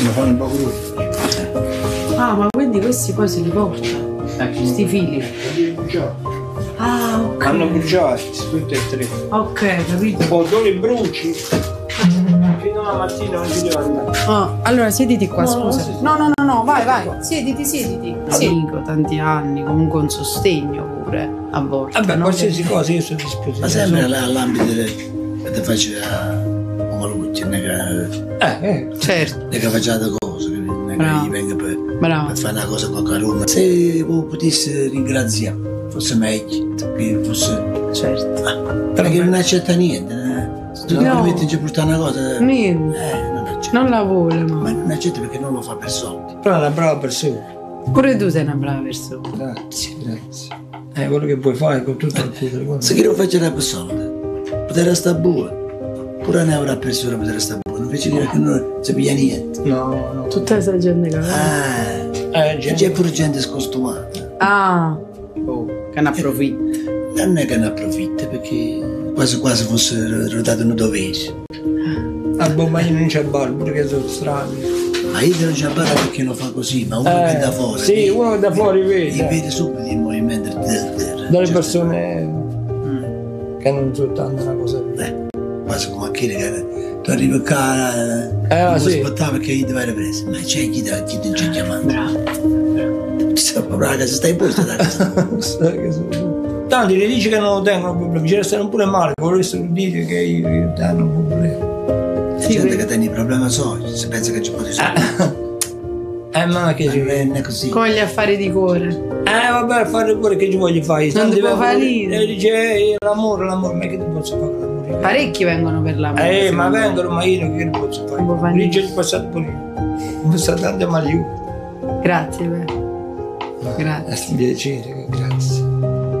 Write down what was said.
Mi fanno un po' gruppo. Ah, ma quindi questi poi se li porta? Questi fili? Ah, ok. Hanno bruciati, tutti e tre. Ok, capito. Un po' dove bruci. Fino alla mattina non ci devo andare. Ah, allora siediti qua, No, scusa. sì, sì. No, vai. Siediti. Amico, tanti anni, comunque un sostegno pure a volte. Vabbè, no? qualsiasi cosa io sono a disposizione. Ma sempre all'ambito che faceva come luce, non è Certo, che faceva cose, non è che Bravo. gli venga per bravo. fare una cosa con Roma. Se potessi ringraziare, fosse meglio, che fosse. Certo. Perché non accetta niente. Se tu ti No. permetti di portare una cosa. Niente. Non accetta. Non la vuole, Ma ma. non accetta perché non lo fa per soldi. Però è una brava persona. Pure tu sei una brava persona. Grazie. Quello che puoi fare con tutto il cuore. Se chi lo faceva per soldi, potrà stare buono. Pure ne avrà persone potrà stare buono. Invece di dire che non si piglia niente. No. Tutta questa gente che C'è pure gente scostumata. Ah, che ne approfitta. Non è che ne approfitta perché quasi fosse rodato un dovere. Ma io non c'è barba perché sono strani. Ma io non c'è barba perché lo fa così, ma uno che da fuori. Sì, uno che da fuori Gli vede. vede subito il movimento del Dalle persone che non sono tanto una cosa. quasi come a chi che tu arrivi qua non sì. puoi aspettare perché gli deve preso. Ma c'è chi ti c'è chiamando. Bravo. Ti sta proprio la casa, stai posto da casa. Tanti gli dici che non lo tengono problemi, ci restano pure male, vorresti dire che io danno un problema. C'è gente che tiene i problemi soldi, si pensa che ci può risolvere. Ma che ci Non è così. Come gli affari di cuore. vabbè, fare pure che ci voglio fare. Non ti può fare. E dice l'amore, ma che ti posso fare l'amore? Parecchi vengono per l'amore. Ma vengono, ma io non che ne posso fare. Non può fare Lì c'è passato pure io. Ho passato tanto male io. Grazie, beh. Grazie. È un piacere, grazie.